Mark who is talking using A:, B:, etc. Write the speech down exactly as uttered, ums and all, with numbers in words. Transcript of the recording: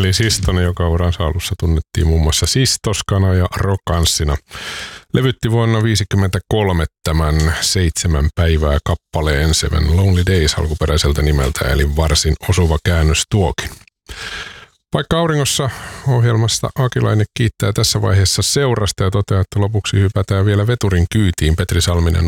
A: eli Sistonen, joka uransa alussa tunnettiin muun muassa Sistoskana ja Rokanssina. Levytti vuonna viisikymmentäkolme tämän seitsemän päivää kappaleen Seven Lonely Days alkuperäiseltä nimeltä, eli varsin osuva käännös tuokin. Paikka auringossa ohjelmasta Akilainen kiittää tässä vaiheessa seurasta ja toteaa, että lopuksi hypätään vielä veturin kyytiin. Petri Salminen